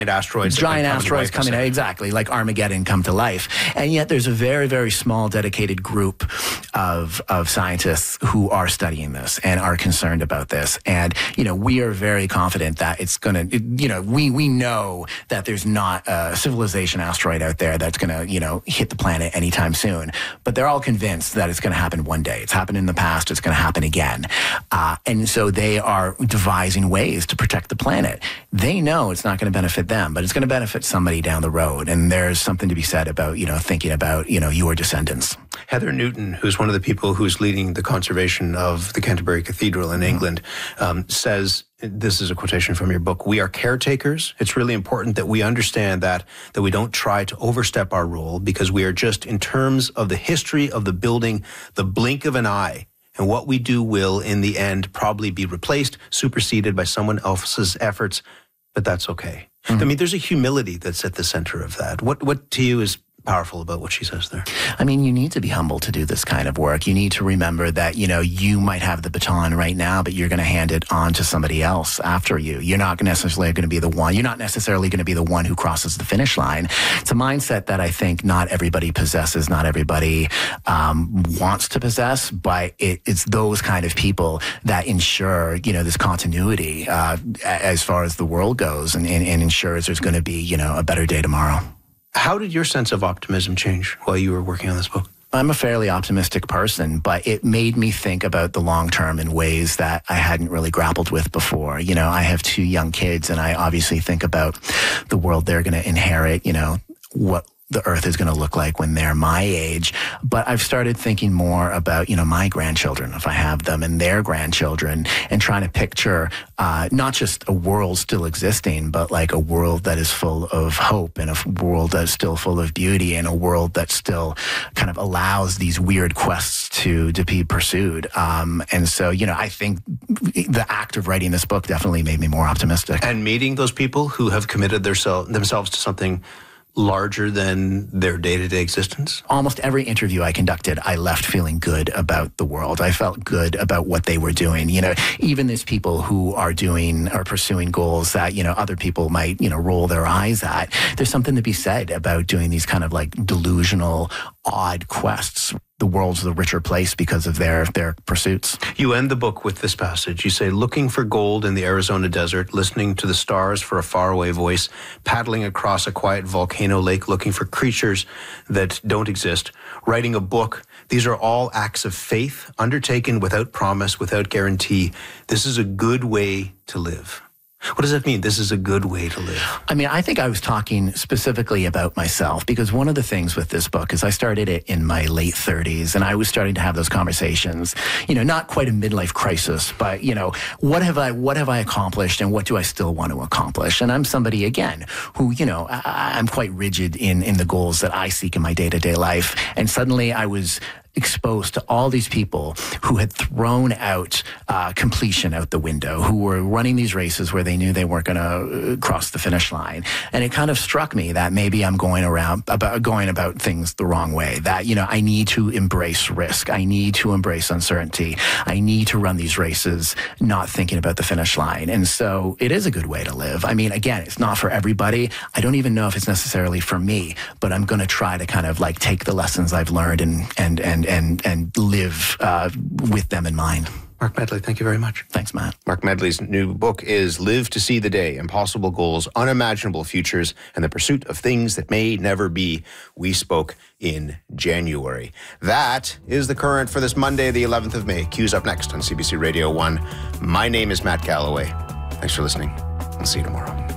asteroids. Giant asteroids coming out, exactly, like Armageddon come to life. And yet there's a very, very small dedicated group of scientists who are studying this and are concerned about this. And, we are very confident that it's going to, we know that there's not a civilization asteroid out there that's going to, hit the planet anytime soon. But they're all convinced that it's going to happen one day. It's happened in the past. It's going to happen again. And so they are devising ways to protect the planet. They know it's not going to benefit them, but it's going to benefit somebody down the road. And there's something to be said about, thinking about, your descendants. Heather Newton, who's one of the people who's leading the conservation of the Canterbury Cathedral in England, says, this is a quotation from your book, "We are caretakers. It's really important that we understand that we don't try to overstep our role, because we are just, in terms of the history of the building, the blink of an eye. And what we do will, in the end, probably be replaced, superseded by someone else's efforts. But that's okay." I mean, there's a humility that's at the center of that. What to you is powerful about what she says there? I mean, you need to be humble to do this kind of work. You need to remember that, you might have the baton right now, but you're going to hand it on to somebody else after you. You're not necessarily going to be the one. You're not necessarily going to be the one who crosses the finish line. It's a mindset that I think not everybody possesses, not everybody wants to possess, but it's those kind of people that ensure, this continuity as far as the world goes, and ensures there's going to be, a better day tomorrow. How did your sense of optimism change while you were working on this book? I'm a fairly optimistic person, but it made me think about the long term in ways that I hadn't really grappled with before. I have 2 young kids, and I obviously think about the world they're going to inherit, what the earth is going to look like when they're my age. But I've started thinking more about, my grandchildren, if I have them, and their grandchildren, and trying to picture not just a world still existing, but like a world that is full of hope, and a world that's still full of beauty, and a world that still kind of allows these weird quests to be pursued. And so, I think the act of writing this book definitely made me more optimistic. And meeting those people who have committed themselves to something larger than their day-to-day existence? Almost every interview I conducted, I left feeling good about the world. I felt good about what they were doing. Even these people who are pursuing goals that, other people might, roll their eyes at. There's something to be said about doing these kind of like delusional, odd quests. The world's a richer place because of their pursuits. You end the book with this passage. You say, "Looking for gold in the Arizona desert, listening to the stars for a faraway voice, paddling across a quiet volcano lake, looking for creatures that don't exist, writing a book. These are all acts of faith, undertaken without promise, without guarantee. This is a good way to live." What does that mean? This is a good way to live. I mean, I think I was talking specifically about myself, because one of the things with this book is I started it in my late 30s, and I was starting to have those conversations, not quite a midlife crisis, but, what have I accomplished, and what do I still want to accomplish? And I'm somebody, again, who, I'm quite rigid in the goals that I seek in my day-to-day life. And suddenly I was exposed to all these people who had thrown out completion out the window, who were running these races where they knew they weren't going to cross the finish line. And it kind of struck me that maybe I'm going about things the wrong way, that, I need to embrace risk. I need to embrace uncertainty. I need to run these races not thinking about the finish line. And so it is a good way to live. I mean, again, it's not for everybody. I don't even know if it's necessarily for me, but I'm going to try to kind of like take the lessons I've learned and live with them in mind. Mark Medley, thank you very much. Thanks, Matt. Mark Medley's new book is Live to See the Day, Impossible Goals, Unimaginable Futures, and the Pursuit of Things That May Never Be. We spoke in January. That is The Current for this Monday, the 11th of May. Q's up next on CBC Radio 1. My name is Matt Galloway. Thanks for listening. I'll see you tomorrow.